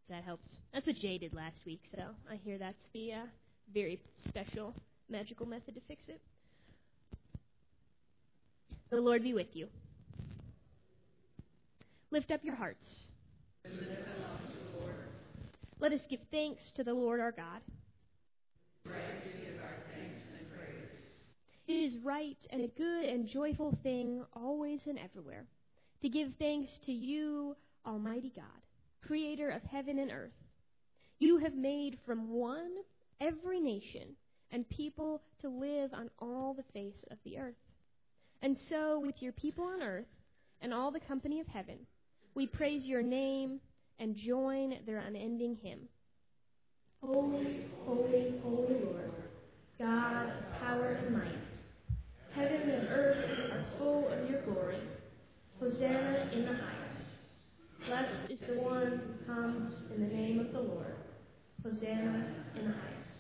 That helps. That's what Jay did last week, so I hear that's the very special, magical method to fix it. The Lord be with you. Lift up your hearts. Let us give thanks to the Lord our God. It is right and a good and joyful thing, always and everywhere, to give thanks to you, Almighty God, Creator of heaven and earth. You have made from one every nation and people to live on all the face of the earth. And so, with your people on earth and all the company of heaven, we praise your name and join their unending hymn. Holy, holy, holy Lord, God of power and might, heaven and earth are full of your glory. Hosanna in the highest. Blessed is the one who comes in the name of the Lord. Hosanna in the highest.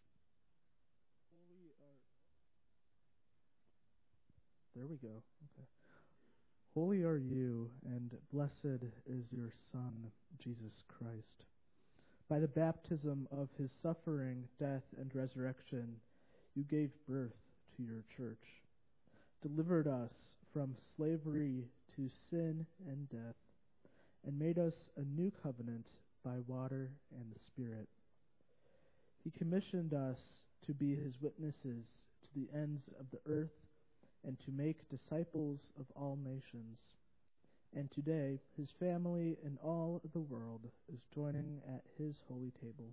There we go. Okay. Holy are you, and blessed is your Son, Jesus Christ. By the baptism of his suffering, death, and resurrection, you gave birth to your church, delivered us from slavery to sin and death, and made us a new covenant by water and the Spirit. He commissioned us to be his witnesses to the ends of the earth and to make disciples of all nations. And today, his family in all the world is joining at his holy table.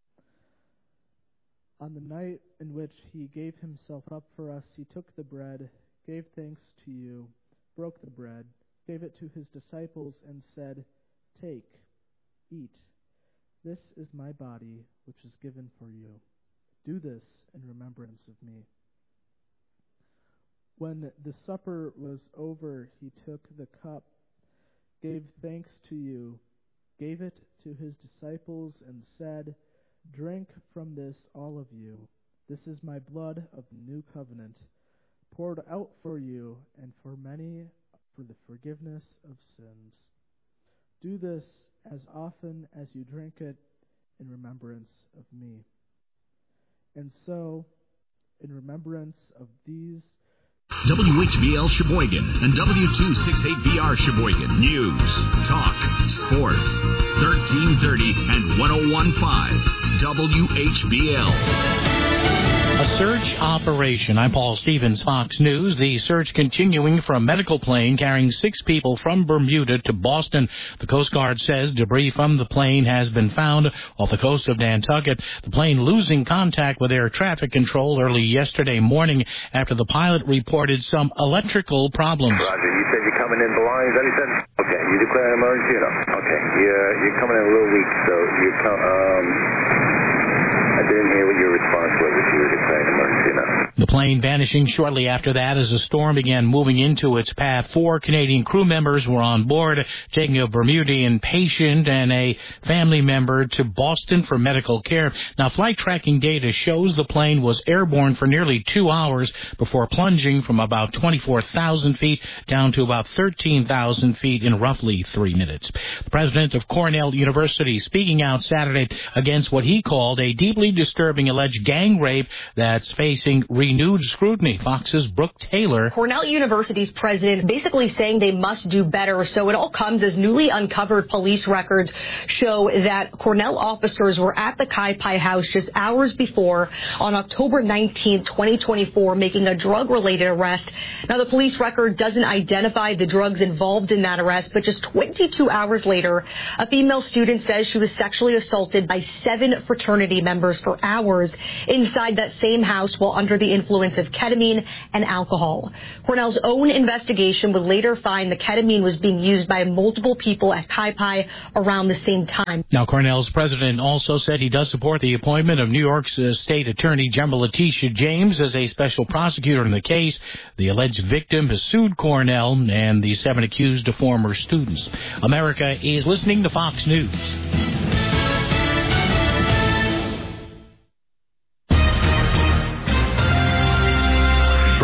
On the night in which he gave himself up for us, he took the bread, gave thanks to you, broke the bread, gave it to his disciples, and said, "Take, eat. This is my body, which is given for you. Do this in remembrance of me." When the supper was over, he took the cup, gave thanks to you, gave it to his disciples, and said, "Drink from this, all of you. This is my blood of the new covenant, poured out for you and for many for the forgiveness of sins. Do this as often as you drink it in remembrance of me." And so, in remembrance of these WHBL Sheboygan and W268BR Sheboygan. News, talk, sports. 1330 and 1015 WHBL. A search operation. I'm Paul Stevens, Fox News. The search continuing for a medical plane carrying 6 people from Bermuda to Boston. The Coast Guard says debris from the plane has been found off the coast of Nantucket. The plane losing contact with air traffic control early yesterday morning after the pilot reported some electrical problems. Roger, you said you're coming in belongings, that he said? Okay, you declare an emergency or no? Okay, you're coming in a little weak, so I didn't hear what your response was if you were declaring an emergency or not. The plane vanishing shortly after that as the storm began moving into its path. 4 Canadian crew members were on board, taking a Bermudian patient and a family member to Boston for medical care. Now, flight tracking data shows the plane was airborne for nearly 2 hours before plunging from about 24,000 feet down to about 13,000 feet in roughly 3 minutes. The president of Cornell University speaking out Saturday against what he called a deeply disturbing alleged gang rape that's facing renewed scrutiny. Fox's Brooke Taylor. Cornell University's president basically saying they must do better. So it all comes as newly uncovered police records show that Cornell officers were at the Kai Pai house just hours before on October 19, 2024, making a drug-related arrest. Now, the police record doesn't identify the drugs involved in that arrest, but just 22 hours later, a female student says she was sexually assaulted by 7 fraternity members for hours inside that same house while under the influence of ketamine and alcohol. Cornell's own investigation would later find the ketamine was being used by multiple people at Kai Pai around the same time. Now, Cornell's president also said he does support the appointment of New York's State Attorney General Letitia James as a special prosecutor in the case. The alleged victim has sued Cornell and the 7 accused former students. America is listening to Fox News.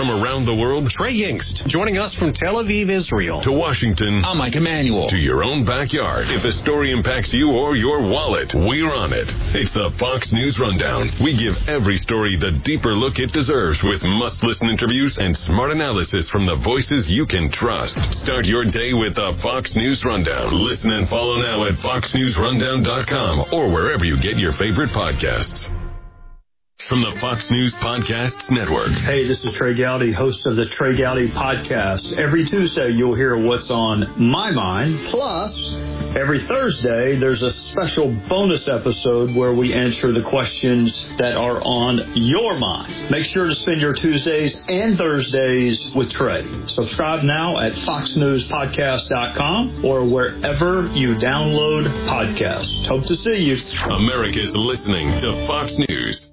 from around the world, Trey Yingst, joining us from Tel Aviv, Israel. To Washington, I'm Mike Emanuel. To your own backyard. If the story impacts you or your wallet, we're on it. It's the Fox News Rundown. We give every story the deeper look it deserves with must-listen interviews and smart analysis from the voices you can trust. Start your day with the Fox News Rundown. Listen and follow now at foxnewsrundown.com or wherever you get your favorite podcasts. From the Fox News Podcast Network. Hey, this is Trey Gowdy, host of the Trey Gowdy Podcast. Every Tuesday, you'll hear what's on my mind. Plus, every Thursday, there's a special bonus episode where we answer the questions that are on your mind. Make sure to spend your Tuesdays and Thursdays with Trey. Subscribe now at foxnewspodcast.com or wherever you download podcasts. Hope to see you. America's listening to Fox News.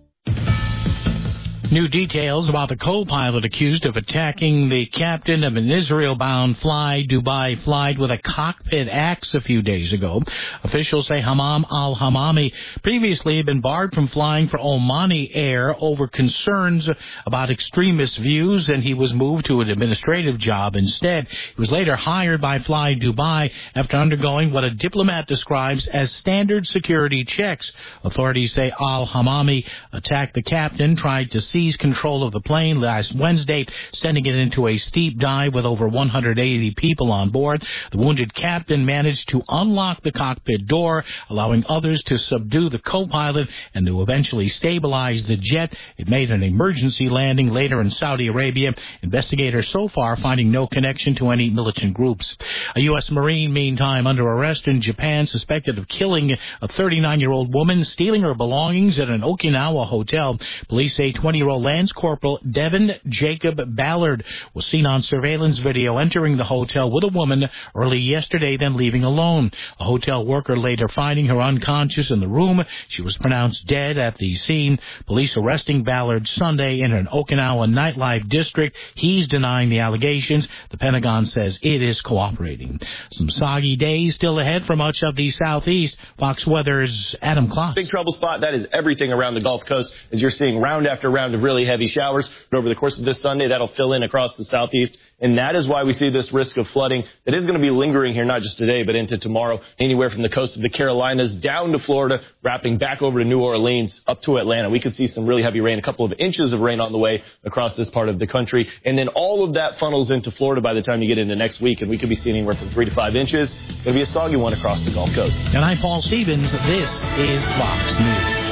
New details about the co-pilot accused of attacking the captain of an Israel-bound Fly Dubai flight with a cockpit axe a few days ago. Officials say Hammam al-Hamami previously had been barred from flying for Omani Air over concerns about extremist views, and he was moved to an administrative job instead. He was later hired by Fly Dubai after undergoing what a diplomat describes as standard security checks. Authorities say al-Hamami attacked the captain, tried to seize control of the plane last Wednesday, sending it into a steep dive with over 180 people on board. The wounded captain managed to unlock the cockpit door, allowing others to subdue the co-pilot and to eventually stabilize the jet. It made an emergency landing later in Saudi Arabia. Investigators so far finding no connection to any militant groups. A U.S. Marine, meantime, under arrest in Japan, suspected of killing a 39-year-old woman, stealing her belongings at an Okinawa hotel. Police say 20-year-old Lance Corporal Devin Jacob Ballard was seen on surveillance video entering the hotel with a woman early yesterday, then leaving alone. A hotel worker later finding her unconscious in the room. She was pronounced dead at the scene. Police arresting Ballard Sunday in an Okinawa nightlife district. He's denying the allegations. The Pentagon says it is cooperating. Some soggy days still ahead for much of the southeast. Fox Weather's Adam Klotz. Big trouble spot. That is everything around the Gulf Coast as you're seeing round after round of really heavy showers. But over the course of this Sunday, that'll fill in across the southeast. And that is why we see this risk of flooding that is going to be lingering here, not just today, but into tomorrow, anywhere from the coast of the Carolinas down to Florida, wrapping back over to New Orleans, up to Atlanta. We could see some really heavy rain, a couple of inches of rain on the way across this part of the country. And then all of that funnels into Florida by the time you get into next week. And we could be seeing anywhere from 3 to 5 inches. It's going to be a soggy one across the Gulf Coast. And I'm Paul Stevens. This is Fox News.